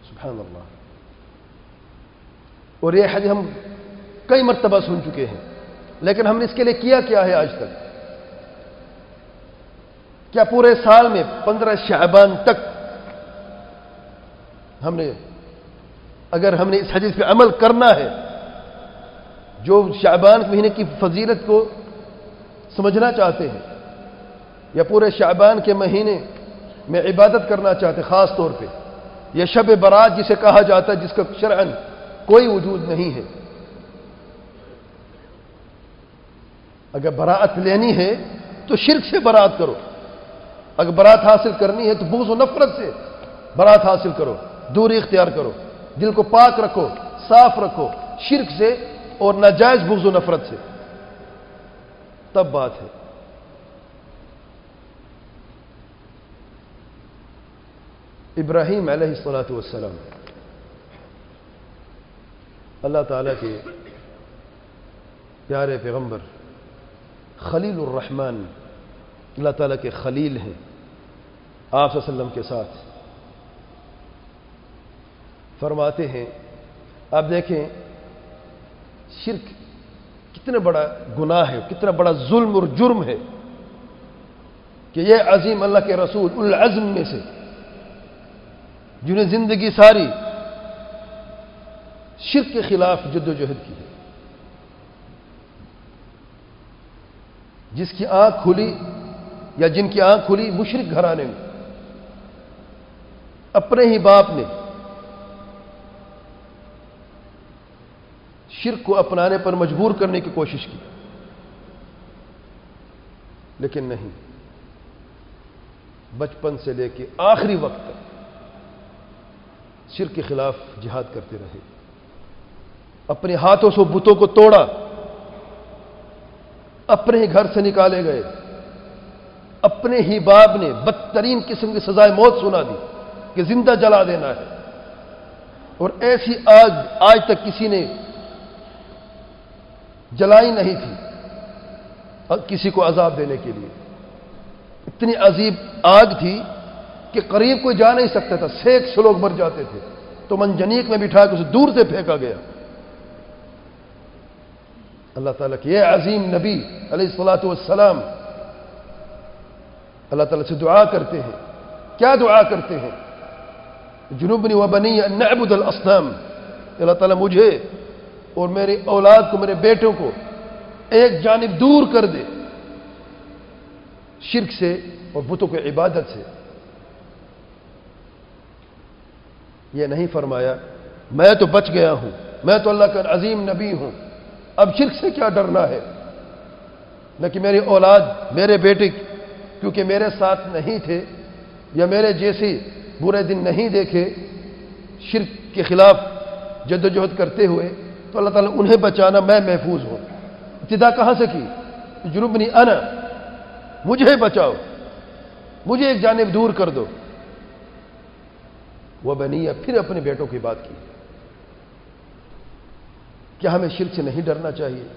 سبحان اللہ. اور یہ حدیث ہم کئی مرتبہ سن چکے ہیں، لیکن ہم نے اس کے لیے کیا ہے آج تک؟ کیا پورے سال میں 15 شعبان تک اگر ہم نے اس حدیث پہ عمل کرنا ہے، جو شعبان مہینے کی فضیلت کو سمجھنا چاہتے ہیں، یا پورے شعبان کے مہینے میں عبادت کرنا چاہتے ہیں، خاص طور پہ یہ شب برات جسے کہا جاتا ہے، جس کا شرعاً کوئی وجود نہیں ہے، اگر براءت لینی ہے تو شرک سے براءت کرو. اگر براءت حاصل کرنی ہے تو بغض و نفرت سے براءت حاصل کرو، دوری اختیار کرو، دل کو پاک رکھو، صاف رکھو شرک سے اور ناجائز بغض و نفرت سے، تب بات ہے. ابراہیم علیہ الصلوۃ والسلام اللہ تعالیٰ کے پیارے پیغمبر، خلیل الرحمن، اللہ تعالیٰ کے خلیل ہیں. آپ صلی اللہ علیہ وسلم کے ساتھ فرماتے ہیں، آپ دیکھیں شرک کتنا بڑا گناہ ہے، کتنا بڑا ظلم اور جرم ہے کہ یہ عظیم اللہ کے رسول العزم میں سے، جنہیں زندگی ساری شرک کے خلاف جد و جہد کی ہے، جس کی آنکھ کھلی یا جن کی آنکھ کھلی مشرک گھرانے میں، اپنے ہی باپ نے شرک کو اپنانے پر مجبور کرنے کی کوشش کی، لیکن نہیں، بچپن سے لے کے آخری وقت تک شرک کے خلاف جہاد کرتے رہے، اپنے ہاتھوں سے بتوں کو توڑا، اپنے ہی گھر سے نکالے گئے، اپنے ہی باپ نے بدترین قسم کی سزائے موت سنا دی کہ زندہ جلا دینا ہے، اور ایسی آگ آج تک کسی نے جلائی نہیں تھی کسی کو عذاب دینے کے لیے. اتنی عذاب آگ تھی کہ قریب کوئی جا نہیں سکتا تھا، سینکڑوں لوگ مر جاتے تھے، تو منجنیق میں بٹھا کے اسے دور سے پھینکا گیا. اللہ تعالیٰ کے یہ عظیم نبی علیہ الصلوۃ والسلام اللہ تعالیٰ سے دعا کرتے ہیں. کیا دعا کرتے ہیں؟ جنوبنی وبنی ان نعبد الاصنام، اللہ تعالیٰ مجھے اور میری اولاد کو، میرے بیٹوں کو ایک جانب دور کر دے شرک سے اور بتوں کی عبادت سے. یہ نہیں فرمایا میں تو بچ گیا ہوں، میں تو اللہ کا عظیم نبی ہوں، اب شرک سے کیا ڈرنا ہے، نہ کہ میری اولاد، میرے بیٹے کیونکہ میرے ساتھ نہیں تھے یا میرے جیسے برے دن نہیں دیکھے شرک کے خلاف جد و جہد کرتے ہوئے، تو اللہ تعالیٰ انہیں بچانا، میں محفوظ ہوں. ابتدا کہاں سے کی؟ جنوبنی انا، مجھے بچاؤ، مجھے ایک جانب دور کر دو. وہ بنی، پھر اپنے بیٹوں کی بات کی. کیا ہمیں شرک سے نہیں ڈرنا چاہیے؟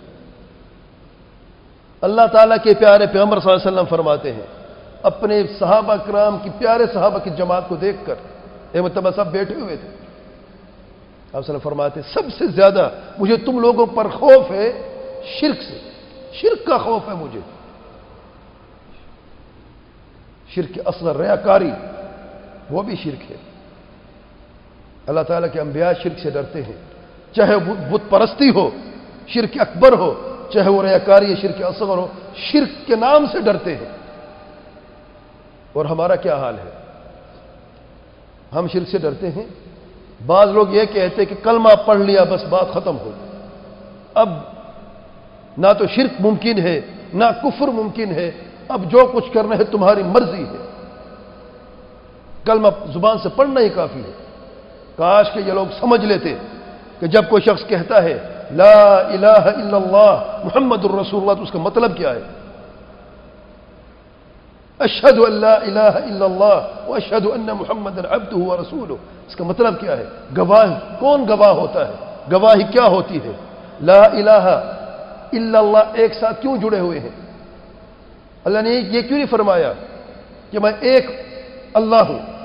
اللہ تعالیٰ کے پیارے پیغمبر صلی اللہ علیہ وسلم فرماتے ہیں، اپنے صحابہ کرام کی، پیارے صحابہ کی جماعت کو دیکھ کر، ایک مرتبہ سب بیٹھے ہوئے تھے، آپ صلی اللہ علیہ وسلم فرماتے ہیں سب سے زیادہ مجھے تم لوگوں پر خوف ہے شرک سے، شرک کا خوف ہے مجھے. شرک اصغر، ریاکاری، وہ بھی شرک ہے. اللہ تعالیٰ کے انبیاء شرک سے ڈرتے ہیں، چاہے بت پرستی ہو، شرک اکبر ہو، چاہے وہ ریاکاری شرک اصغر ہو، شرک کے نام سے ڈرتے ہیں. اور ہمارا کیا حال ہے؟ ہم شرک سے ڈرتے ہیں. بعض لوگ یہ کہتے ہیں کہ کلمہ پڑھ لیا بس بات ختم ہو، اب نہ تو شرک ممکن ہے نہ کفر ممکن ہے، اب جو کچھ کرنا ہے تمہاری مرضی ہے، کلمہ زبان سے پڑھنا ہی کافی ہے. کاش کہ یہ لوگ سمجھ لیتے کہ جب کوئی شخص کہتا ہے لا الہ الا اللہ محمد الرسول اللہ، تو اس کا مطلب کیا ہے؟ اشہد ان لا الہ الا اللہ واشہد ان محمد عبدہ ورسولہ، اس کا مطلب کیا ہے؟ گواہ. کون گواہ ہوتا ہے؟ گواہی کیا ہوتی ہے؟ لا الہ الا اللہ ایک ساتھ کیوں جڑے ہوئے ہیں؟ اللہ نے یہ کیوں نہیں فرمایا کہ میں ایک اللہ ہوں،